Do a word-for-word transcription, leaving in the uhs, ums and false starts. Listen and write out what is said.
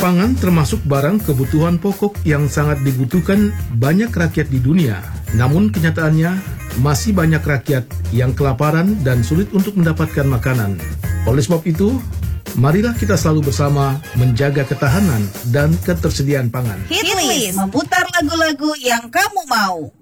Pangan termasuk barang kebutuhan pokok yang sangat dibutuhkan banyak rakyat di dunia. Namun kenyataannya masih banyak rakyat yang kelaparan dan sulit untuk mendapatkan makanan. Oleh sebab itu, marilah kita selalu bersama menjaga ketahanan dan ketersediaan pangan. Hitlist, memutar lagu-lagu yang kamu mau.